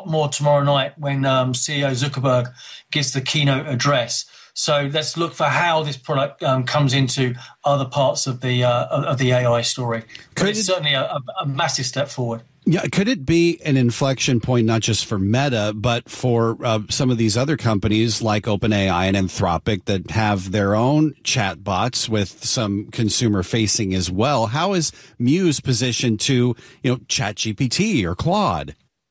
lot more tomorrow night when CEO Zuckerberg gives the keynote address. So let's look for how this product comes into other parts of the AI story. But it's certainly a massive step forward. Yeah, could it be an inflection point, not just for Meta, but for some of these other companies like OpenAI and Anthropic that have their own chatbots with some consumer facing as well? How is Muse positioned to, ChatGPT or Claude?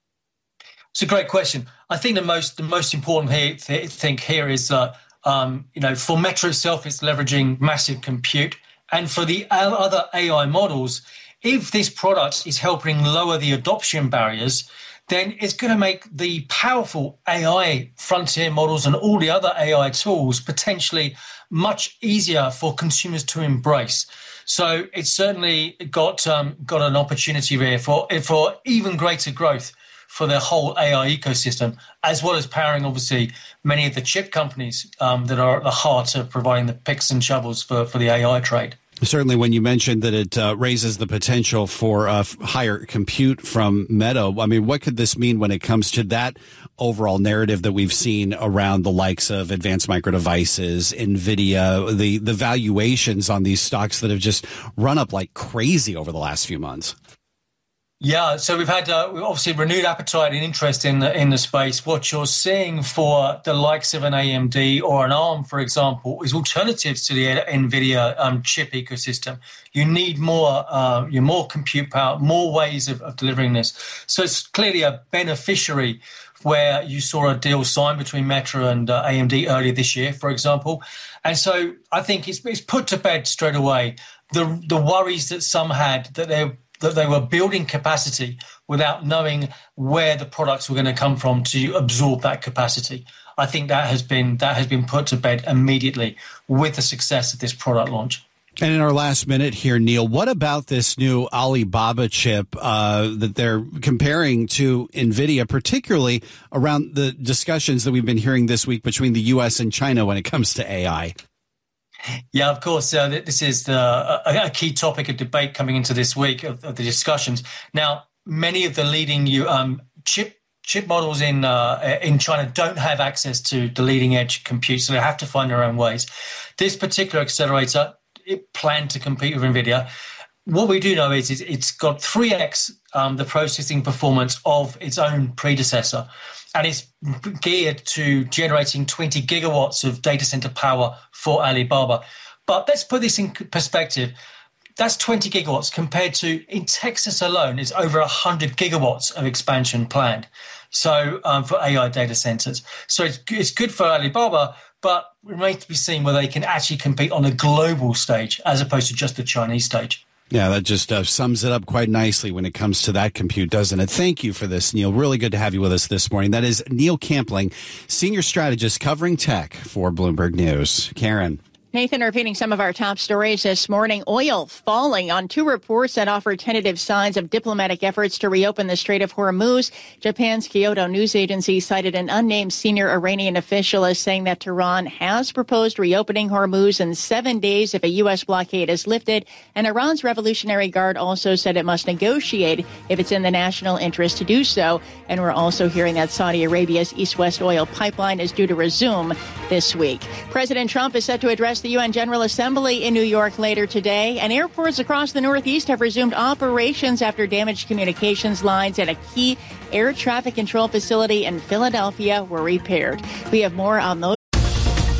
It's a great question. I think the most important thing here is that for Meta itself, it's leveraging massive compute, and for the other AI models, if this product is helping lower the adoption barriers, then it's going to make the powerful AI frontier models and all the other AI tools potentially much easier for consumers to embrace. So it's certainly got an opportunity there for even greater growth for the whole AI ecosystem, as well as powering, obviously, many of the chip companies that are at the heart of providing the picks and shovels for the AI trade. Certainly, when you mentioned that it raises the potential for higher compute from Meta, I mean, what could this mean when it comes to that overall narrative that we've seen around the likes of Advanced Micro Devices, NVIDIA, the valuations on these stocks that have just run up like crazy over the last few months? Yeah, so we've had obviously renewed appetite and interest in the space. What you're seeing for the likes of an AMD or an ARM, for example, is alternatives to the NVIDIA chip ecosystem. You need more compute power, more ways of delivering this. So it's clearly a beneficiary where you saw a deal signed between Meta and AMD earlier this year, for example. And so I think it's put to bed straight away the worries that some had that they were building capacity without knowing where the products were going to come from to absorb that capacity. I think that has been put to bed immediately with the success of this product launch. And in our last minute here, Neil, what about this new Alibaba chip that they're comparing to NVIDIA, particularly around the discussions that we've been hearing this week between the U.S. and China when it comes to AI? Yeah, of course. This is a key topic of debate coming into this week of the discussions. Now, many of the leading chip models in China don't have access to the leading edge compute, so they have to find their own ways. This particular accelerator, it planned to compete with NVIDIA. What we do know is it's got 3x the processing performance of its own predecessor. And it's geared to generating 20 gigawatts of data center power for Alibaba. But let's put this in perspective. That's 20 gigawatts compared to, in Texas alone, is over 100 gigawatts of expansion planned. So for AI data centers. So it's good for Alibaba, but it remains to be seen whether they can actually compete on a global stage as opposed to just the Chinese stage. Yeah, that just sums it up quite nicely when it comes to that compute, doesn't it? Thank you for this, Neil. Really good to have you with us this morning. That is Neil Campling, Senior Strategist covering tech for Bloomberg News. Karen. Nathan, repeating some of our top stories this morning. Oil falling on two reports that offer tentative signs of diplomatic efforts to reopen the Strait of Hormuz. Japan's Kyodo News Agency cited an unnamed senior Iranian official as saying that Tehran has proposed reopening Hormuz in 7 days if a U.S. blockade is lifted. And Iran's Revolutionary Guard also said it must negotiate if it's in the national interest to do so. And we're also hearing that Saudi Arabia's East-West oil pipeline is due to resume this week. President Trump is set to address the UN General Assembly in New York later today, and airports across the Northeast have resumed operations after damaged communications lines at a key air traffic control facility in Philadelphia were repaired. We have more on those